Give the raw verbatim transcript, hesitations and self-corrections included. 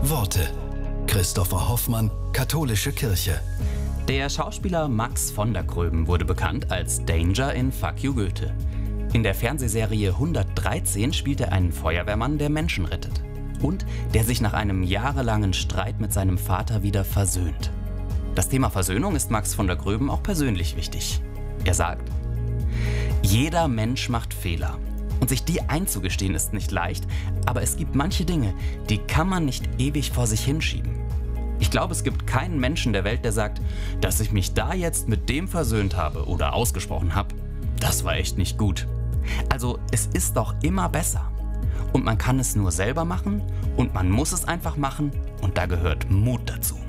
Worte. Christopher Hoffmann, Katholische Kirche. Der Schauspieler Max von der Gröben wurde bekannt als Danger in Fuck You Goethe. In der Fernsehserie hundertdreizehn spielt er einen Feuerwehrmann, der Menschen rettet. Und der sich nach einem jahrelangen Streit mit seinem Vater wieder versöhnt. Das Thema Versöhnung ist Max von der Gröben auch persönlich wichtig. Er sagt: Jeder Mensch macht Fehler. Und sich die einzugestehen ist nicht leicht, aber es gibt manche Dinge, die kann man nicht ewig vor sich hinschieben. Ich glaube, es gibt keinen Menschen der Welt, der sagt, dass ich mich da jetzt mit dem versöhnt habe oder ausgesprochen habe. Das war echt nicht gut. Also es ist doch immer besser. Und man kann es nur selber machen und man muss es einfach machen und da gehört Mut dazu.